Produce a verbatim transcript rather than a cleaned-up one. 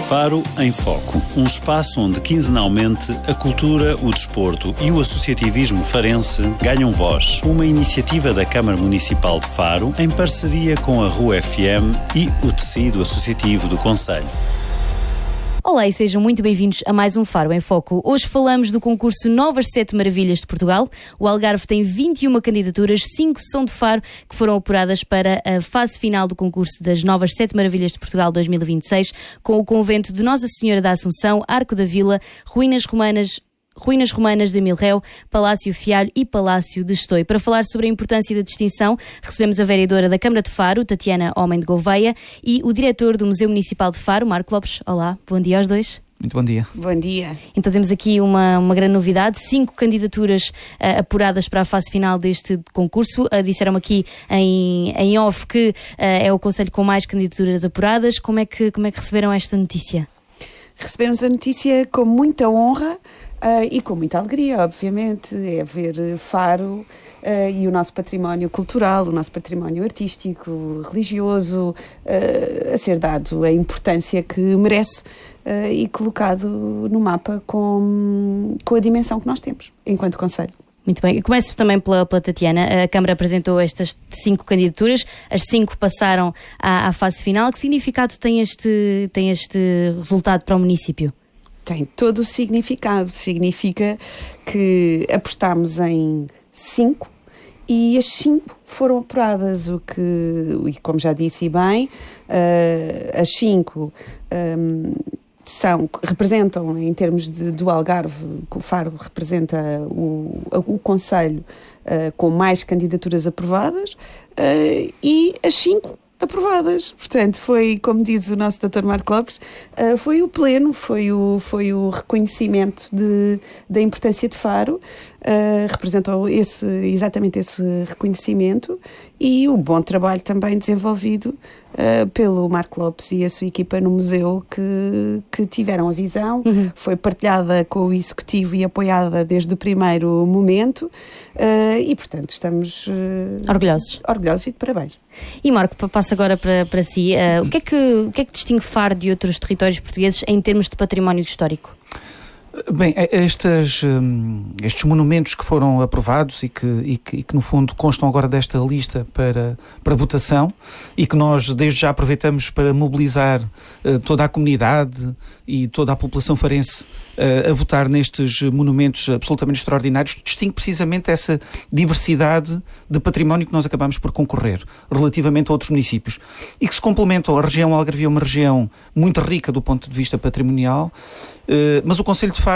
Faro em Foco, um espaço onde quinzenalmente a cultura, o desporto e o associativismo farense ganham voz. Uma iniciativa da Câmara Municipal de Faro em parceria com a Rua F M e o tecido associativo do concelho. Olá e sejam muito bem-vindos a mais um Faro em Foco. Hoje falamos do concurso Novas Sete Maravilhas de Portugal. O Algarve tem vinte e uma candidaturas, cinco são de Faro, que foram apuradas para a fase final do concurso das Novas Sete Maravilhas de Portugal dois mil e vinte e seis, com o convento de Nossa Senhora da Assunção, Arco da Vila, ruínas romanas, Ruínas Romanas de Milréu, Palácio Fialho e Palácio de Estoi. Para falar sobre a importância da distinção, recebemos a vereadora da Câmara de Faro, Tatiana Homem de Gouveia, e o diretor do Museu Municipal de Faro, Marco Lopes. Olá, bom dia aos dois. Muito bom dia. Bom dia. Então temos aqui uma, uma grande novidade, cinco candidaturas uh, apuradas para a fase final deste concurso. Uh, disseram-me aqui em, em off que uh, é o concelho com mais candidaturas apuradas. Como é que, como é que receberam esta notícia? Recebemos a notícia com muita honra. Uh, e com muita alegria, obviamente, é ver Faro uh, e o nosso património cultural, o nosso património artístico, religioso, uh, a ser dado a importância que merece uh, e colocado no mapa com, com a dimensão que nós temos enquanto concelho. Muito bem, eu começo também pela, pela Tatiana. A Câmara apresentou estas cinco candidaturas, as cinco passaram à, à fase final. Que significado tem este, tem este resultado para o município? Tem todo o significado. Significa que apostámos em cinco e as cinco foram apuradas, o que, e como já disse bem, uh, as cinco um, são, representam, em termos de, do Algarve, o Faro representa o, o concelho uh, com mais candidaturas aprovadas uh, e as cinco aprovadas. Portanto, foi, como diz o nosso doutor Marco Lopes, uh, foi o pleno, foi o, foi o reconhecimento de, da importância de Faro, uh, representou esse, exatamente esse reconhecimento e o bom trabalho também desenvolvido uh, pelo Marco Lopes e a sua equipa no museu, que, que tiveram a visão, uhum. Foi partilhada com o Executivo e apoiada desde o primeiro momento uh, e, portanto, estamos uh, orgulhosos. orgulhosos e de parabéns. E Marco, passo agora para, para si. Uh, o, que é que, o que é que distingue Faro de outros territórios portugueses em termos de património histórico? Bem, estes, estes monumentos que foram aprovados e que, e, que, e que no fundo constam agora desta lista para, para votação e que nós desde já aproveitamos para mobilizar uh, toda a comunidade e toda a população farense uh, a votar nestes monumentos absolutamente extraordinários, distingue precisamente essa diversidade de património que nós acabamos por concorrer relativamente a outros municípios e que se complementam. A região Algarvia é uma região muito rica do ponto de vista patrimonial, uh, mas o concelho de